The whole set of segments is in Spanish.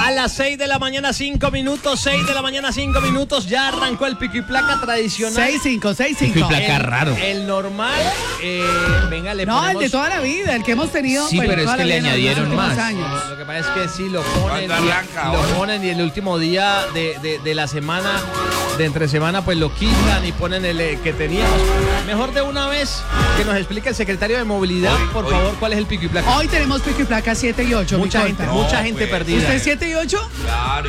A las 6 de la mañana, 5 minutos, 6 de la mañana, 5 minutos, ya arrancó el pico y placa tradicional. 6-5. Pico y placa raro. El normal, venga, le No, ponemos... el de toda la vida, el que hemos tenido. Sí, pues, pero es toda que la le vida, añadieron los últimos más. años. Lo que pasa es que sí, lo ponen y el último día de la semana, de entre semana, pues lo quitan y ponen el que teníamos. Mejor de una vez que nos explique el secretario de Movilidad, por favor, cuál es el pico y placa. Hoy tenemos pico y placa 7 y 8. Mucha gente perdida. ¿Usted 7 y 8? Claro.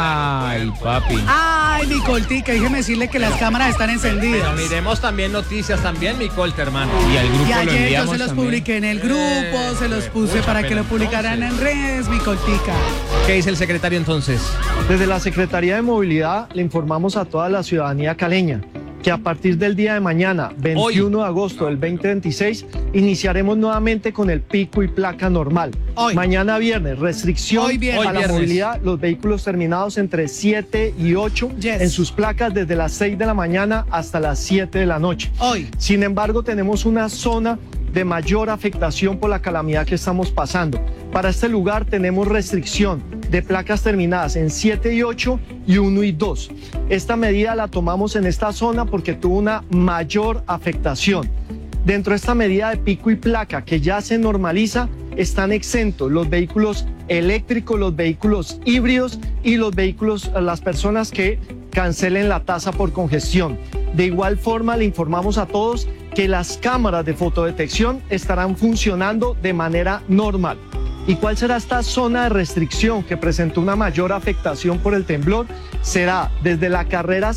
Ay, papi. Ay, mi coltica, déjeme decirle que las cámaras están encendidas. Pero miremos también noticias también, mi Colte, hermano. Y al grupo Y lo ayer yo enviamos se los también. publiqué en el grupo, se los puse mucha para que pena, lo publicaran en entonces. redes, mi coltica. ¿Qué dice el secretario entonces? Desde la Secretaría de Movilidad le informamos a toda la ciudadanía caleña que a partir del día de mañana, 21 de agosto del 2026, iniciaremos nuevamente con el pico y placa normal. Hoy. Mañana viernes, restricción Hoy viernes. a la movilidad, los vehículos terminados entre 7 y 8 Yes. en sus placas desde las 6 de la mañana hasta las 7 de la noche. Hoy. Sin embargo, tenemos una zona de mayor afectación por la calamidad que estamos pasando. Para este lugar tenemos restricción de placas terminadas en 7 y 8 y 1 y 2. Esta medida la tomamos en esta zona porque tuvo una mayor afectación. Dentro de esta medida de pico y placa que ya se normaliza, están exentos los vehículos eléctricos, los vehículos híbridos y los vehículos, las personas que cancelen la tasa por congestión. De igual forma, le informamos a todos que las cámaras de fotodetección estarán funcionando de manera normal. ¿Y cuál será esta zona de restricción que presentó una mayor afectación por el temblor? Será desde la carrera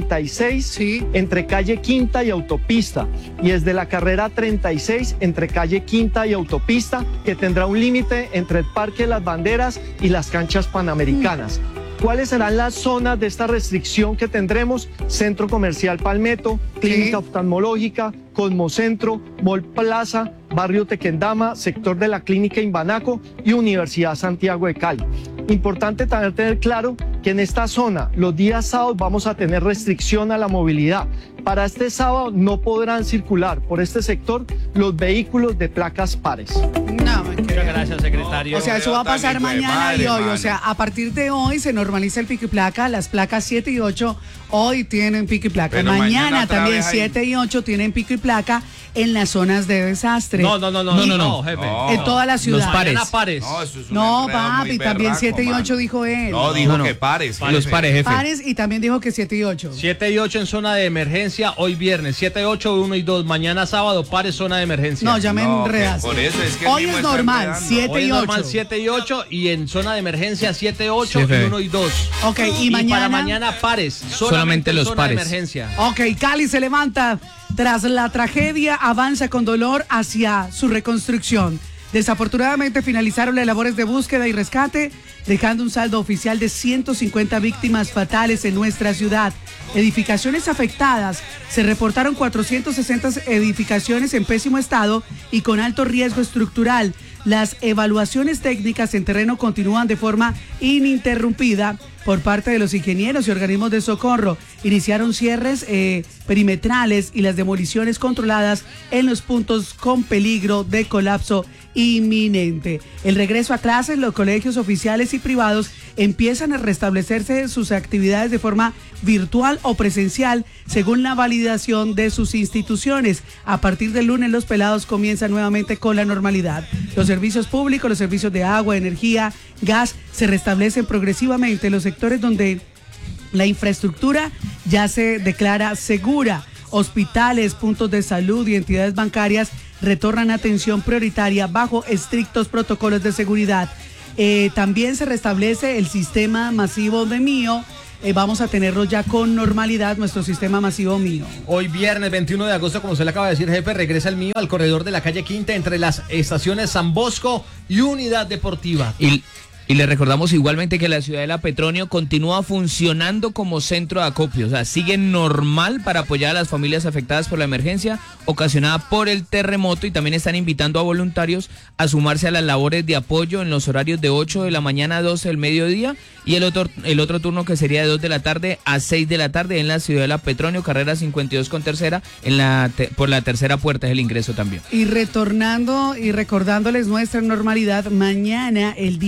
66 Sí. entre calle Quinta y autopista y desde la carrera 36 entre calle Quinta y autopista, que tendrá un límite entre el Parque de las Banderas y las canchas panamericanas. ¿Cuáles serán las zonas de esta restricción que tendremos? Centro Comercial Palmetto, Clínica Oftalmológica, Cosmocentro, Mall Plaza, Barrio Tequendama, sector de la Clínica Imbanaco y Universidad Santiago de Cali. Importante también tener claro que en esta zona los días sábados vamos a tener restricción a la movilidad. Para este sábado no podrán circular por este sector los vehículos de placas pares. No, me Muchas gracias, secretario. O sea, eso va a pasar Hijo de mañana madre, y hoy. mano. O sea, a partir de hoy se normaliza el pico y placa. Las placas 7 y 8 hoy tienen pico y placa. Pero mañana otra también vez ahí. 7 y 8 tienen pico y placa en las zonas de desastre. No, jefe. No. En toda la ciudad. Los pares. Mañana pares. No, eso es un No, enredo muy papi, también berraco, 7 y 8 mano. dijo él. No, dijo No. que pares. Los pares, jefe. Pares y también dijo que 7 y 8. 7 y 8 en zona de emergencia hoy viernes. 7 y 8, 1 y 2. Mañana sábado, pares, zona de emergencia. No, ya me No, enredaste. por eso es que hoy mismo es está normal, enredando. 7 Hoy y es 8. normal 7 y 8 y en zona de emergencia 7, 8 Sí, y jefe. 1 y 2. Ok, y mañana. para mañana pares. Solamente en los zona pares. de emergencia. Ok, Cali se levanta. Tras la tragedia, avanza con dolor hacia su reconstrucción. Desafortunadamente finalizaron las labores de búsqueda y rescate, dejando un saldo oficial de 150 víctimas fatales en nuestra ciudad. Edificaciones afectadas. Se reportaron 460 edificaciones en pésimo estado y con alto riesgo estructural. Las evaluaciones técnicas en terreno continúan de forma ininterrumpida por parte de los ingenieros y organismos de socorro. Iniciaron cierres perimetrales y las demoliciones controladas en los puntos con peligro de colapso inminente. El regreso a clases, los colegios oficiales y privados empiezan a restablecerse sus actividades de forma virtual o presencial según la validación de sus instituciones. A partir del lunes los pelados comienzan nuevamente con la normalidad. Los servicios públicos, los servicios de agua, energía, gas se restablecen progresivamente en los sectores donde la infraestructura ya se declara segura. Hospitales, puntos de salud y entidades bancarias retornan atención prioritaria bajo estrictos protocolos de seguridad. También se restablece el sistema masivo de Mío. Vamos a tenerlo ya con normalidad, nuestro sistema masivo Mío. Hoy viernes 21 de agosto, como usted le acaba de decir, jefe, regresa el Mío al corredor de la calle Quinta entre las estaciones San Bosco y Unidad Deportiva. Y le recordamos igualmente que la ciudad de La Petronio continúa funcionando como centro de acopio, o sea, sigue normal para apoyar a las familias afectadas por la emergencia ocasionada por el terremoto y también están invitando a voluntarios a sumarse a las labores de apoyo en los horarios de 8 de la mañana a 12 del mediodía y el otro turno que sería de 2 de la tarde a 6 de la tarde en la ciudad de La Petronio, carrera 52 con tercera, por la tercera puerta es el ingreso también. Y retornando y recordándoles nuestra normalidad, mañana, el día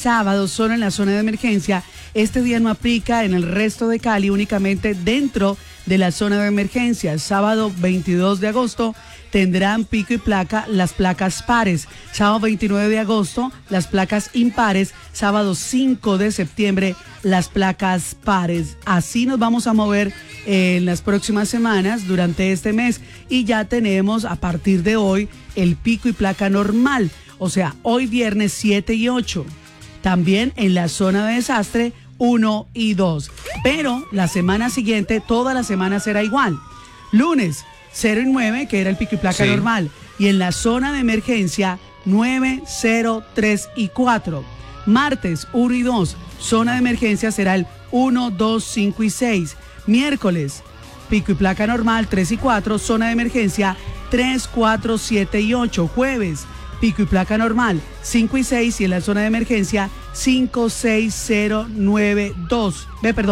sábado solo en la zona de emergencia. Este día no aplica en el resto de Cali, únicamente dentro de la zona de emergencia. El sábado 22 de agosto tendrán pico y placa las placas pares. Sábado 29 de agosto las placas impares. Sábado 5 de septiembre las placas pares. Así nos vamos a mover en las próximas semanas durante este mes y ya tenemos a partir de hoy el pico y placa normal. O sea, hoy viernes 7 y 8. También en la zona de desastre 1 y 2. Pero la semana siguiente, toda la semana será igual. Lunes 0 y 9, que era el pico y placa normal. Y en la zona de emergencia 9, 0, 3 y 4. Martes 1 y 2, zona de emergencia será el 1, 2, 5 y 6. Miércoles, pico y placa normal 3 y 4, zona de emergencia 3, 4, 7 y 8. Jueves, pico y placa normal 5 y 6 y en la zona de emergencia 5, 6, 0, 9, 2.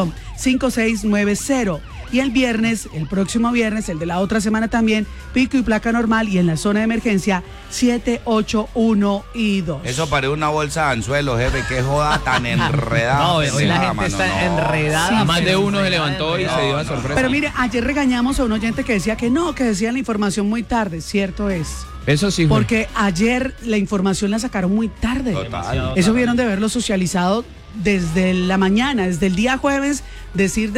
5, 6, 9, 0. Y el viernes, el próximo viernes, el de la otra semana también, pico y placa normal y en la zona de emergencia 7, 8, 1 y 2. Eso parece una bolsa de anzuelos, jefe, qué joda tan enredada. No, hoy la gente está enredada. Sí, Más de uno se levantó y se dio a sorpresa. Pero mire, ayer regañamos a un oyente que decía que no, que decían la información muy tarde. Cierto es. Eso sí, Juan. Porque ayer la información la sacaron muy tarde. Total. Eso vieron de verlo socializado desde la mañana, desde el día jueves, desde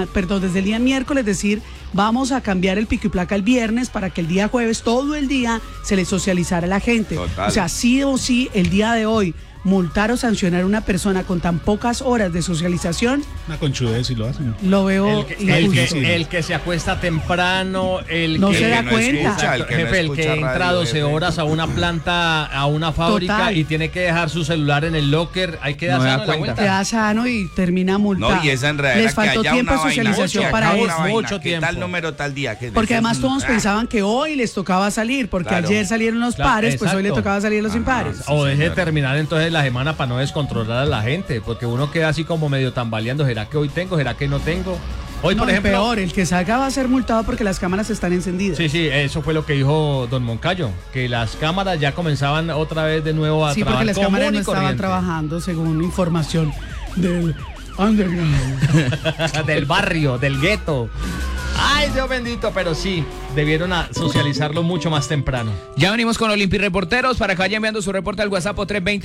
el día miércoles, decir, vamos a cambiar el pico y placa el viernes para que el día jueves, todo el día, se le socializara a la gente. Total. O sea, sí o sí, el día de hoy, multar o sancionar a una persona con tan pocas horas de socialización, Una conchudez si lo hacen. lo veo injusto. El que se acuesta temprano, el No que se da no cuenta. escucha, el que no jefe, el que escucha entra radio, 12 jefe. horas a una planta, a una fábrica Total. y tiene que dejar su celular en el locker, hay que No dar se da sano de la cuenta. vuelta. Queda sano y termina multado. No, y esa enredadera Les faltó que haya tiempo de una vaina, socialización que para haya eso. una vaina, Mucho que tiempo. tal número tal día. Que Porque además todos Ah, pensaban que hoy les tocaba salir, porque Claro. ayer salieron los Claro, pares, pues hoy le exacto. tocaba salir los impares. O deje de señor. terminar entonces la semana para no descontrolar a la gente, porque uno queda así como medio tambaleando, ¿será que hoy tengo? ¿Será que no tengo? Hoy, No, por y ejemplo, peor, el que salga va a ser multado porque las cámaras están encendidas. Sí, eso fue lo que dijo don Moncayo, que las cámaras ya comenzaban otra vez de nuevo a Sí, trabajar porque las común cámaras no y estaban corriente. trabajando según información del underground. Del barrio, del gueto. Ay, Dios bendito, pero sí, debieron socializarlo mucho más temprano. Ya venimos con Olimpi Reporteros para que vaya enviando su reporte al WhatsApp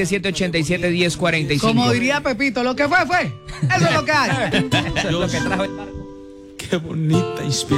320-787-1045. Como diría Pepito, lo que fue. Eso es lo que hay. Eso es lo que trajo el Qué bonita inspiración.